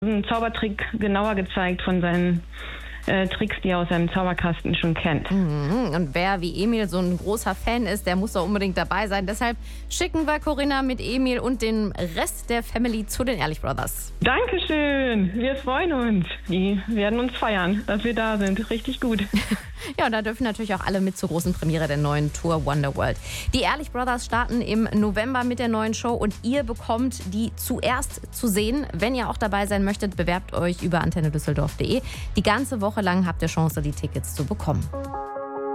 einen Zaubertrick genauer gezeigt von seinen Tricks, die er aus seinem Zauberkasten schon kennt. Und wer wie Emil so ein großer Fan ist, der muss doch unbedingt dabei sein. Deshalb schicken wir Corinna mit Emil und den Rest der Family zu den Ehrlich Brothers. Dankeschön. Wir freuen uns. Die werden uns feiern, dass wir da sind. Richtig gut. Ja, und da dürfen natürlich auch alle mit zur großen Premiere der neuen Tour Wonderworld. Die Ehrlich Brothers starten im November mit der neuen Show und ihr bekommt die zuerst zu sehen. Wenn ihr auch dabei sein möchtet, bewerbt euch über antennedüsseldorf.de. Die ganze Woche lang habt ihr Chance, die Tickets zu bekommen.